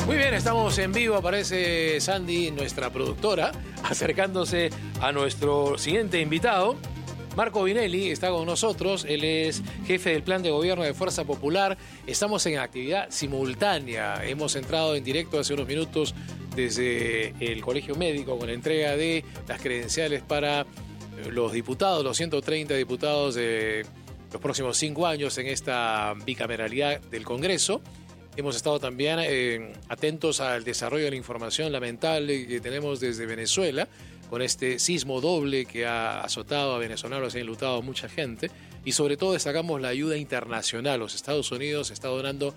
Muy bien, estamos en vivo, aparece Sandy, nuestra productora, acercándose a nuestro siguiente invitado. Marco Vinelli está con nosotros, él es jefe del Plan de Gobierno de Fuerza Popular. Estamos en actividad simultánea, hemos entrado en directo hace unos minutos desde el Colegio Médico con la entrega de las credenciales para los diputados, los 130 diputados de los próximos 5 años en esta bicameralidad del Congreso. Hemos estado también atentos al desarrollo de la información lamentable que tenemos desde Venezuela, con este sismo doble que ha azotado a venezolanos y ha enlutado a mucha gente. Y sobre todo destacamos la ayuda internacional. Los Estados Unidos está donando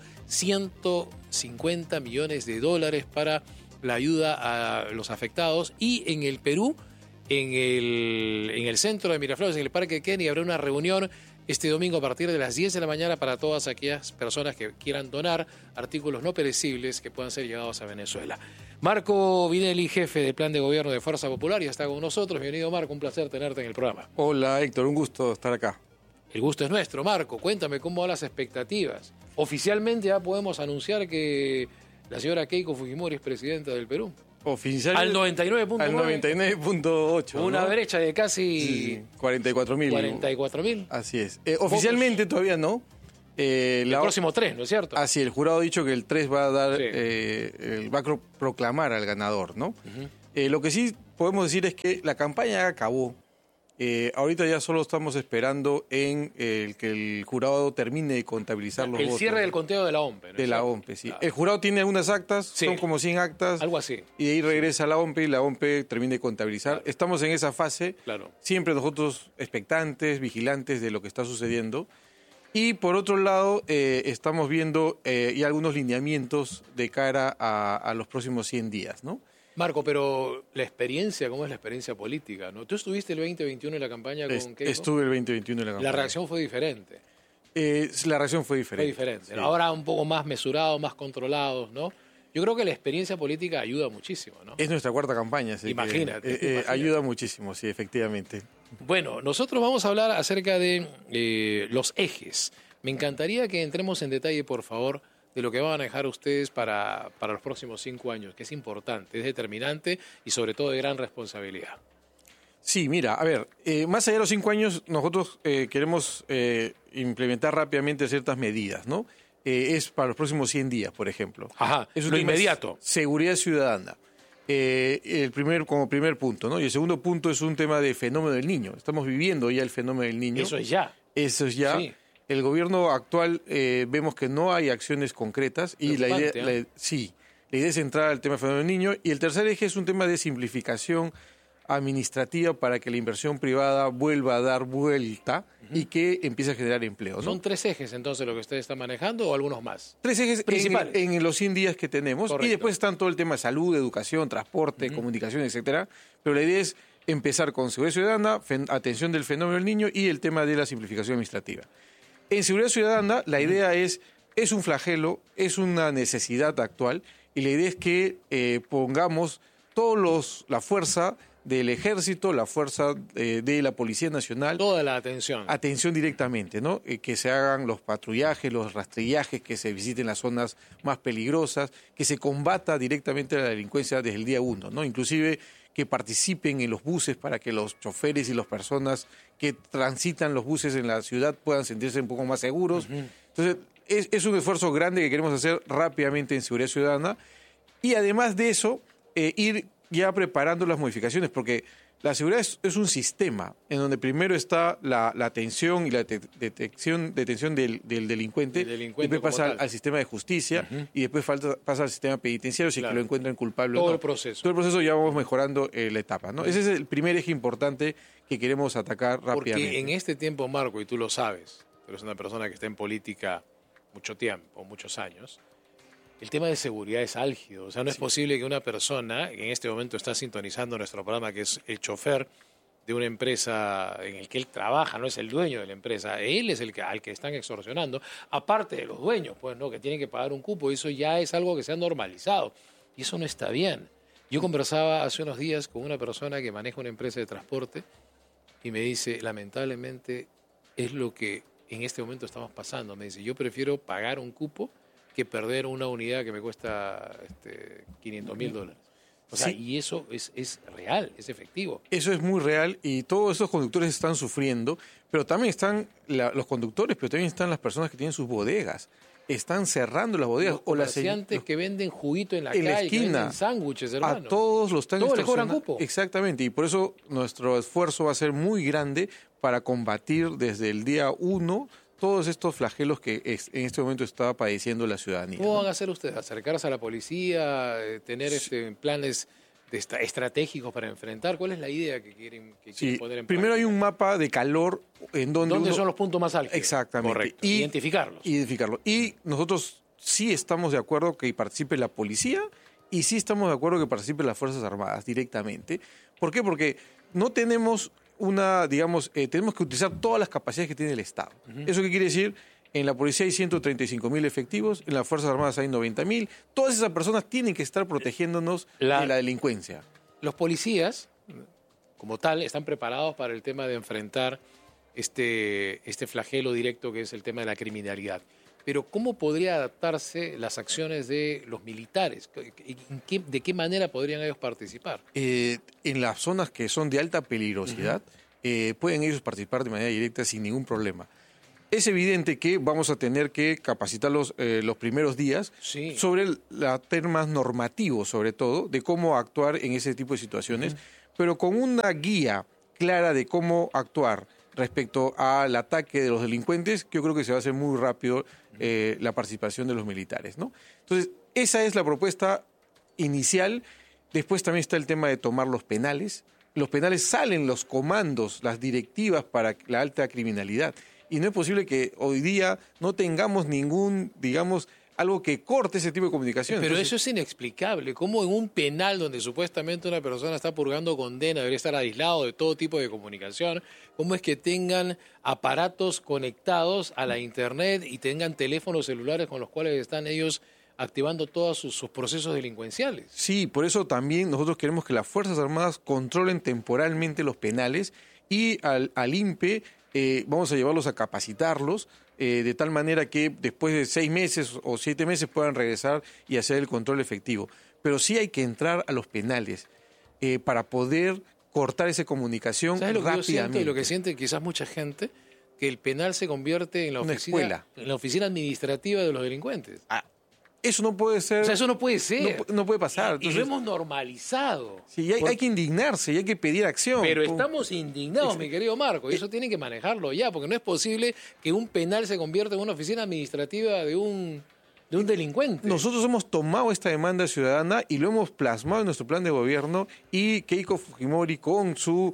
150 millones de dólares para la ayuda a los afectados. Y en el Perú, en el centro de Miraflores, en el Parque Kennedy, habrá una reunión este domingo a partir de las 10 de la mañana para todas aquellas personas que quieran donar artículos no perecibles que puedan ser llevados a Venezuela. Marco Vinelli, jefe del Plan de Gobierno de Fuerza Popular, ya está con nosotros. Bienvenido, Marco, un placer tenerte en el programa. Hola, Héctor, un gusto estar acá. El gusto es nuestro. Marco, cuéntame cómo van las expectativas. Oficialmente ya podemos anunciar que la señora Keiko Fujimori es presidenta del Perú. Al 99.9. Al 99.8. Una brecha de casi 44.000. 44.000. Así es. Oficialmente todavía no. El próximo 3, ¿no es cierto? Así, el jurado ha dicho que el 3 va a dar, Sí. va a proclamar al ganador, ¿no? Lo que sí podemos decir es que la campaña acabó. Ahorita ya solo estamos esperando en que el jurado termine de contabilizar los votos. El cierre del conteo de la OMPE, ¿no? De la OMPE, sí. Claro. El jurado tiene algunas actas, Sí. son como 100 actas. Algo así. Y de ahí regresa a la OMPE y la OMPE termina de contabilizar. Claro. Estamos en esa fase. Claro. Siempre nosotros expectantes, vigilantes de lo que está sucediendo. Y por otro lado, estamos viendo ya algunos lineamientos de cara a los próximos 100 días, ¿no? Marco, pero la experiencia, ¿cómo es la experiencia política, no? ¿Tú estuviste el 2021 en la campaña con Keiko? Estuve el 2021 en la campaña. La reacción fue diferente. La reacción fue diferente. Fue diferente. Sí. Ahora un poco más mesurados, más controlados, ¿no? Yo creo que la experiencia política ayuda muchísimo, ¿no? Es nuestra cuarta campaña. Así Imagínate, que, imagínate. Ayuda muchísimo, sí, efectivamente. Bueno, nosotros vamos a hablar acerca de los ejes. Me encantaría que entremos en detalle, por favor, de lo que van a manejar ustedes para los próximos 5 años, que es importante, es determinante y sobre todo de gran responsabilidad. Sí, mira, a ver, más allá de los 5 años, nosotros queremos implementar rápidamente ciertas medidas, ¿no? Es para los próximos 100 días, por ejemplo. Ajá, es lo inmediato. Seguridad ciudadana. Como primer punto, ¿no? Y el segundo punto es un tema de fenómeno del niño. Estamos viviendo ya el fenómeno del niño. Eso es ya. Eso es ya. Sí. El gobierno actual vemos que no hay acciones concretas y la idea, la idea es entrar al tema del fenómeno del niño. Y el tercer eje es un tema de simplificación administrativa para que la inversión privada vuelva a dar vuelta y que empiece a generar empleo, ¿no? ¿Son 3 ejes entonces lo que ustedes están manejando o algunos más? 3 ejes principales en los 100 días que tenemos. Correcto. Y después están todo el tema de salud, educación, transporte, comunicación, etcétera. Pero la idea es empezar con seguridad ciudadana, atención del fenómeno del niño y el tema de la simplificación administrativa. En seguridad ciudadana la idea es un flagelo, es una necesidad actual y la idea es que pongamos la fuerza del Ejército, la fuerza de la Policía Nacional. Toda la atención. Atención directamente, ¿no? Que se hagan los patrullajes, los rastrillajes, que se visiten las zonas más peligrosas, que se combata directamente la delincuencia desde el día 1, ¿no? Inclusive que participen en los buses para que los choferes y las personas que transitan los buses en la ciudad puedan sentirse un poco más seguros. Entonces, es un esfuerzo grande que queremos hacer rápidamente en seguridad ciudadana y además de eso, ir ya preparando las modificaciones, porque la seguridad es un sistema en donde primero está la atención y la detención del delincuente, después pasa al sistema de justicia y después pasa al sistema penitenciario si es que lo encuentran culpable o no. Todo el proceso. Todo el proceso ya vamos mejorando la etapa, ¿no? Ese es el primer eje importante que queremos atacar rápidamente. Porque en este tiempo, Marco, y tú lo sabes, tú eres una persona que está en política mucho tiempo, muchos años, el tema de seguridad es álgido. O sea, no es posible que una persona, que en este momento está sintonizando nuestro programa, que es el chofer de una empresa en el que él trabaja, no es el dueño de la empresa, él es al que están extorsionando, aparte de los dueños, pues, ¿no? Que tienen que pagar un cupo, y eso ya es algo que se ha normalizado. Y eso no está bien. Yo conversaba hace unos días con una persona que maneja una empresa de transporte y me dice, lamentablemente, es lo que en este momento estamos pasando. Me dice, yo prefiero pagar un cupo que perder una unidad que me cuesta $500.000. O sea, Sí. y eso es real, es efectivo. Eso es muy real y todos esos conductores están sufriendo, pero también están los conductores, pero también están las personas que tienen sus bodegas. Están cerrando las bodegas. Los comerciantes que venden juguito en la en la calle, que esquina, venden sándwiches, hermano. a todos los están Todos le cobran extorsionando. cupo. Exactamente, y por eso nuestro esfuerzo va a ser muy grande para combatir desde el día 1 todos estos flagelos que en este momento está padeciendo la ciudadanía. ¿Cómo ¿no? van a hacer ustedes? ¿Acercarse a la policía? ¿Tener planes estratégicos para enfrentar? ¿Cuál es la idea que quieren Sí, poner en primero hay práctica? un mapa de calor en donde ¿Dónde uno- son los puntos más álgidos? Exactamente. Correcto. Identificarlos. Identificarlo. Y nosotros sí estamos de acuerdo que participe la policía y sí estamos de acuerdo que participe las Fuerzas Armadas directamente. ¿Por qué? Porque no tenemos tenemos que utilizar todas las capacidades que tiene el Estado. ¿Eso qué quiere decir? En la policía hay 135.000 efectivos, en las Fuerzas Armadas hay 90.000. Todas esas personas tienen que estar protegiéndonos de la delincuencia. Los policías, como tal, están preparados para el tema de enfrentar este flagelo directo que es el tema de la criminalidad. Pero ¿cómo podría adaptarse las acciones de los militares? ¿De qué manera podrían ellos participar? En las zonas que son de alta peligrosidad, pueden ellos participar de manera directa sin ningún problema. Es evidente que vamos a tener que capacitarlos los primeros días Sí. sobre temas normativos, sobre todo, de cómo actuar en ese tipo de situaciones, pero con una guía clara de cómo actuar respecto al ataque de los delincuentes, que yo creo que se va a hacer muy rápido la participación de los militares, ¿no? Entonces, esa es la propuesta inicial. Después también está el tema de tomar los penales. Los penales salen los comandos, las directivas para la alta criminalidad. Y no es posible que hoy día no tengamos ningún, algo que corte ese tipo de comunicación. Pero Entonces, eso es inexplicable. ¿Cómo en un penal donde supuestamente una persona está purgando condena debería estar aislado de todo tipo de comunicación? ¿Cómo es que tengan aparatos conectados a la internet y tengan teléfonos celulares con los cuales están ellos activando todos sus procesos delincuenciales? Sí, por eso también nosotros queremos que las Fuerzas Armadas controlen temporalmente los penales y al INPE vamos a llevarlos a capacitarlos de tal manera que después de 6 meses o 7 meses puedan regresar y hacer el control efectivo. Pero sí hay que entrar a los penales para poder cortar esa comunicación ¿Sabes lo que yo siento rápidamente. y lo que siente quizás mucha gente? Que el penal se convierte en la Una escuela. en la oficina administrativa de los delincuentes. Eso no puede ser. O sea, eso no puede ser. No puede pasar. Y Entonces, lo hemos normalizado. sí, hay que indignarse y hay que pedir acción. Pero estamos indignados, mi querido Marco, y eso tienen que manejarlo ya, porque no es posible que un penal se convierta en una oficina administrativa de un delincuente. Nosotros hemos tomado esta demanda ciudadana y lo hemos plasmado en nuestro plan de gobierno y Keiko Fujimori con su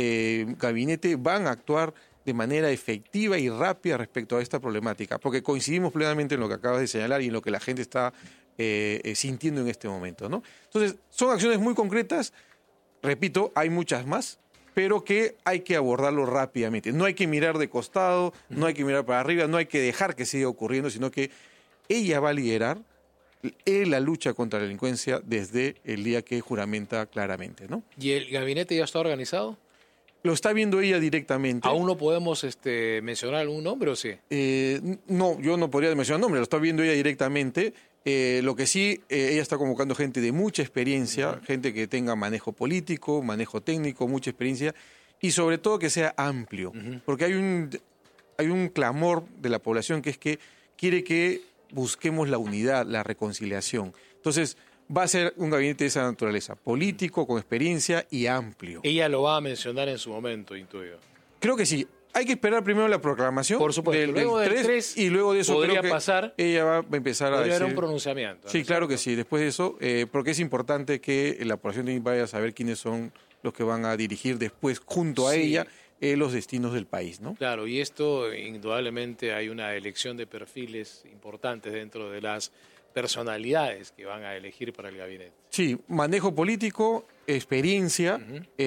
gabinete van a actuar de manera efectiva y rápida respecto a esta problemática, porque coincidimos plenamente en lo que acabas de señalar y en lo que la gente está sintiendo en este momento, ¿no? Entonces, son acciones muy concretas, repito, hay muchas más, pero que hay que abordarlo rápidamente. No hay que mirar de costado, no hay que mirar para arriba, no hay que dejar que siga ocurriendo, sino que ella va a liderar la lucha contra la delincuencia desde el día que juramenta claramente, ¿no? ¿Y el gabinete ya está organizado? Lo está viendo ella directamente. ¿Aún no podemos mencionar algún nombre o sí? No, yo no podría mencionar nombre, lo está viendo ella directamente. Lo que sí, ella está convocando gente de mucha experiencia, gente que tenga manejo político, manejo técnico, mucha experiencia, y sobre todo que sea amplio, porque hay un clamor de la población que es que quiere que busquemos la unidad, la reconciliación. Entonces, va a ser un gabinete de esa naturaleza, político, con experiencia y amplio. Ella lo va a mencionar en su momento, intuyo. Creo que sí. Hay que esperar primero la proclamación. Por supuesto. Luego del 3 y luego de eso podría creo que pasar. Ella va a empezar a Podría decir. haber un pronunciamiento. Sí, ¿no? claro que sí. Después de eso, porque es importante que la población vaya a saber quiénes son los que van a dirigir después, junto a Sí. ella, los destinos del país, ¿no? Claro, y esto indudablemente hay una elección de perfiles importantes dentro de las personalidades que van a elegir para el gabinete. Sí, manejo político, experiencia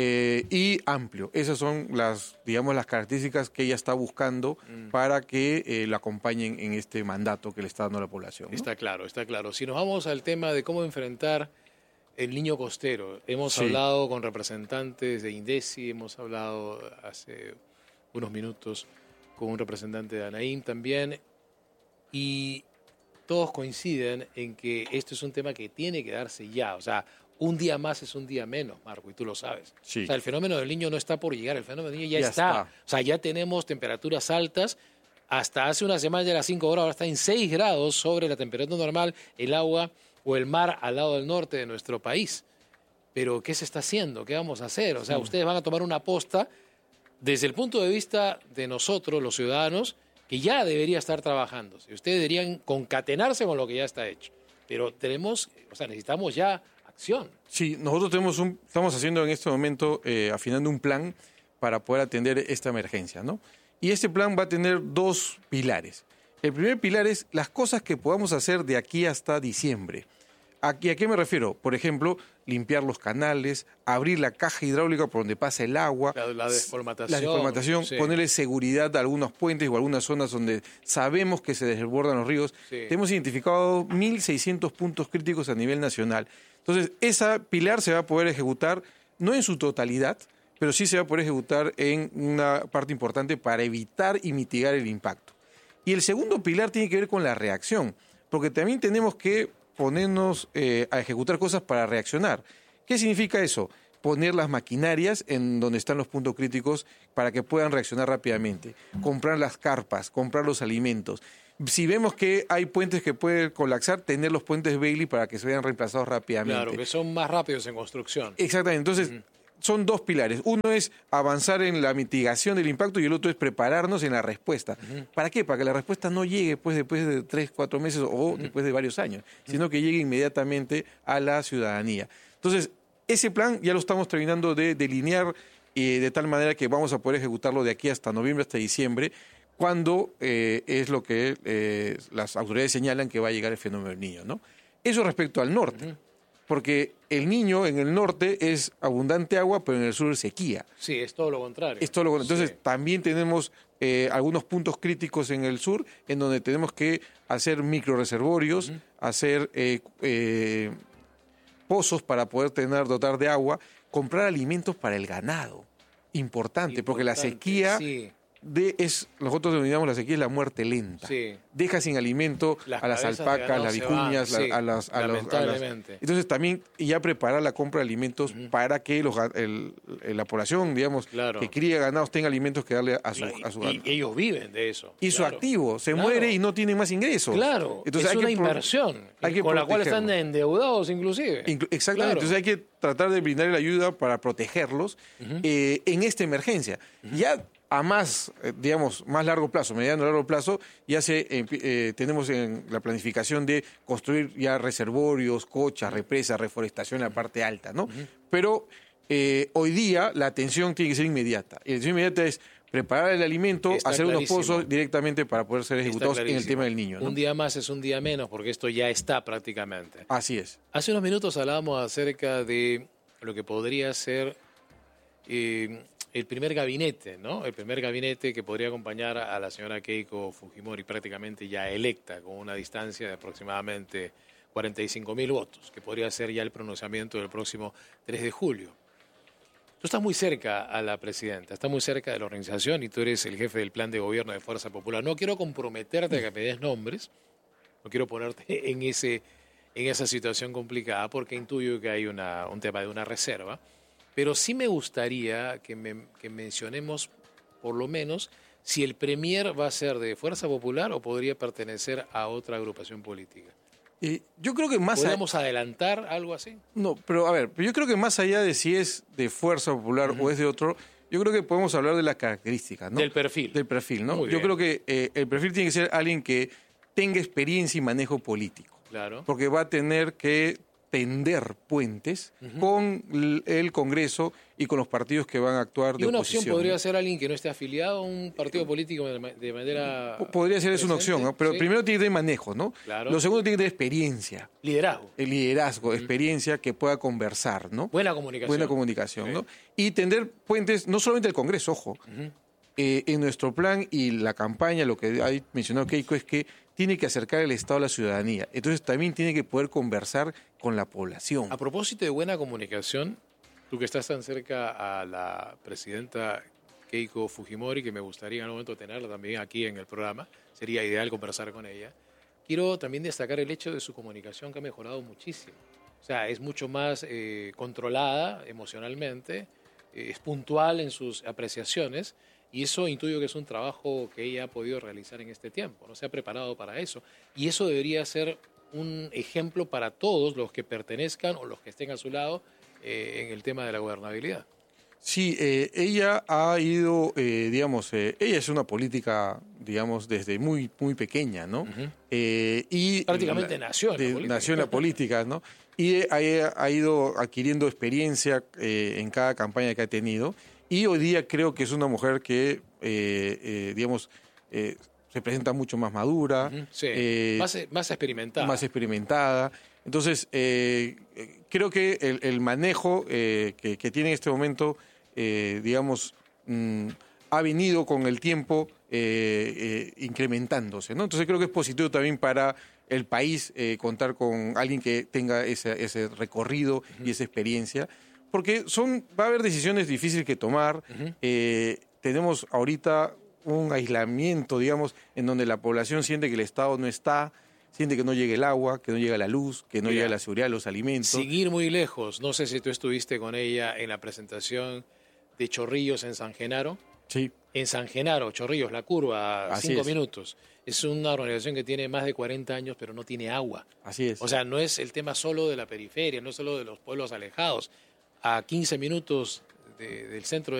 y amplio. Esas son las características que ella está buscando para que la acompañen en este mandato que le está dando a la población, ¿no? Está claro, está claro. Si nos vamos al tema de cómo enfrentar el niño costero, hemos Sí. hablado con representantes de INDECI, hemos hablado hace unos minutos con un representante de ANAIM también, y todos coinciden en que esto es un tema que tiene que darse ya. O sea, un día más es un día menos, Marco, y tú lo sabes. Sí. O sea, el fenómeno del Niño no está por llegar, el fenómeno del Niño ya Ya está. está. O sea, ya tenemos temperaturas altas. Hasta hace una semana ya era 5 grados, ahora está en 6 grados sobre la temperatura normal, el agua o el mar al lado del norte de nuestro país. Pero, ¿qué se está haciendo? ¿Qué vamos a hacer? O sea, ustedes van a tomar una posta desde el punto de vista de nosotros, los ciudadanos, que ya debería estar trabajando. Ustedes deberían concatenarse con lo que ya está hecho. Pero necesitamos ya acción. Sí, nosotros estamos haciendo en este momento, afinando un plan para poder atender esta emergencia, ¿no? Y este plan va a tener dos pilares. El primer pilar es las cosas que podamos hacer de aquí hasta diciembre. ¿A qué me refiero? Por ejemplo, limpiar los canales, abrir la caja hidráulica por donde pasa el agua. La desformatación. La desformatación, sí. Ponerle seguridad a algunos puentes o algunas zonas donde sabemos que se desbordan los ríos. Sí. Hemos identificado 1.600 puntos críticos a nivel nacional. Entonces, esa pilar se va a poder ejecutar, no en su totalidad, pero sí se va a poder ejecutar en una parte importante para evitar y mitigar el impacto. Y el segundo pilar tiene que ver con la reacción, porque también tenemos que ponernos a ejecutar cosas para reaccionar. ¿Qué significa eso? Poner las maquinarias en donde están los puntos críticos para que puedan reaccionar rápidamente. Comprar las carpas, comprar los alimentos. Si vemos que hay puentes que pueden colapsar, tener los puentes Bailey para que se vean reemplazados rápidamente. Claro, que son más rápidos en construcción. Exactamente. Entonces, son dos pilares. Uno es avanzar en la mitigación del impacto y el otro es prepararnos en la respuesta. ¿Para qué? Para que la respuesta no llegue después de 3, 4 meses o después de varios años, sino que llegue inmediatamente a la ciudadanía. Entonces, ese plan ya lo estamos terminando de delinear de tal manera que vamos a poder ejecutarlo de aquí hasta noviembre, hasta diciembre, cuando es lo que las autoridades señalan que va a llegar el fenómeno del Niño, ¿no? Eso respecto al norte. Porque el Niño en el norte es abundante agua, pero en el sur es sequía. Sí, es todo lo contrario. Entonces, Sí. también tenemos algunos puntos críticos en el sur, en donde tenemos que hacer microreservorios, hacer pozos para poder dotar de agua, comprar alimentos para el ganado. Importante, porque la sequía... Sí. Nosotros denominamos la sequía es la muerte lenta. Sí. Deja sin alimento Las a las cabezas de alpacas, ganado las se vicuñas, van, sí, a las... lamentablemente. Entonces también ya preparar la compra de alimentos para que la población, digamos, Claro. que cría ganados tenga alimentos que darle a su ganado. Y ellos viven de eso. Y su claro. activo se Claro. muere y no tiene más ingresos. Claro, Entonces es una inversión hay que con la cual están protegerlos. endeudados inclusive. Exactamente, Claro. entonces hay que tratar de brindarle la ayuda para protegerlos en esta emergencia. Ya a más largo plazo, mediano largo plazo, ya tenemos en la planificación de construir ya reservorios, cochas, represas, reforestación en la parte alta, ¿no? Pero hoy día la atención tiene que ser inmediata. Y la atención inmediata es preparar el alimento, Está hacer clarísimo. unos pozos directamente para poder ser ejecutados en el clarísimo. tema del niño, ¿no? Un día más es un día menos, porque esto ya está prácticamente. Así es. Hace unos minutos hablábamos acerca de lo que podría ser el primer gabinete, ¿no? El primer gabinete que podría acompañar a la señora Keiko Fujimori, prácticamente ya electa, con una distancia de aproximadamente 45.000 votos, que podría ser ya el pronunciamiento del próximo 3 de julio. Tú estás muy cerca a la presidenta, estás muy cerca de la organización y tú eres el jefe del plan de gobierno de Fuerza Popular. No quiero comprometerte a que me des nombres, no quiero ponerte en esa situación complicada porque intuyo que hay un tema de una reserva, pero sí me gustaría que mencionemos por lo menos si el premier va a ser de Fuerza Popular o podría pertenecer a otra agrupación política. Yo creo que más ¿Podemos adelantar algo así? No, pero a ver, yo creo que más allá de si es de Fuerza Popular o es de otro, yo creo que podemos hablar de las características, ¿no? Del perfil. Del perfil, ¿no? Muy Yo bien. creo que el perfil tiene que ser alguien que tenga experiencia y manejo político. Claro. Porque va a tener que tender puentes con el Congreso y con los partidos que van a actuar Y de una oposición. opción podría ser alguien que no esté afiliado a un partido político de manera... Podría ser, es una opción, ¿no? Pero Sí. primero tiene que tener manejo, ¿no? Claro. Lo segundo tiene que tener experiencia. Liderazgo. El liderazgo, experiencia que pueda conversar, ¿no? Buena comunicación. Buena comunicación, Sí. ¿no? Y tender puentes, no solamente el Congreso, ojo. En nuestro plan y la campaña, lo que ha mencionado Keiko es que tiene que acercar el Estado a la ciudadanía. Entonces también tiene que poder conversar con la población. A propósito de buena comunicación, tú que estás tan cerca a la presidenta Keiko Fujimori, que me gustaría en algún momento tenerla también aquí en el programa, sería ideal conversar con ella. quiero también destacar el hecho de su comunicación que ha mejorado muchísimo. O sea, es mucho más controlada emocionalmente, es puntual en sus apreciaciones y eso intuyo que es un trabajo que ella ha podido realizar en este tiempo, ¿no? Se ha preparado para eso y eso debería ser un ejemplo para todos los que pertenezcan o los que estén a su lado en el tema de la gobernabilidad. Sí, ella ha ido, ella es una política, digamos, desde muy pequeña, ¿no? Uh-huh. Y prácticamente nació en la política, ¿no? Y ha ido adquiriendo experiencia en cada campaña que ha tenido. Y hoy día creo que es una mujer que, se presenta mucho más madura. Uh-huh. Sí, más experimentada. Más experimentada. Entonces, creo que el manejo que tiene en este momento, ha venido con el tiempo incrementándose, ¿no? Entonces creo que es positivo también para el país contar con alguien que tenga ese recorrido y esa experiencia, porque va a haber decisiones difíciles que tomar. Tenemos ahorita un aislamiento, digamos, en donde la población siente que el Estado no está, siente que no llega el agua, que no llega la luz, que no llega la seguridad de los alimentos. Sin ir muy lejos, no sé si tú estuviste con ella en la presentación de Chorrillos en San Genaro. Sí. En San Genaro, Chorrillos, la curva, 5 minutos. Es una organización que tiene más de 40 años, pero no tiene agua. Así es. O sea, no es el tema solo de la periferia, no es solo de los pueblos alejados. A 15 minutos del centro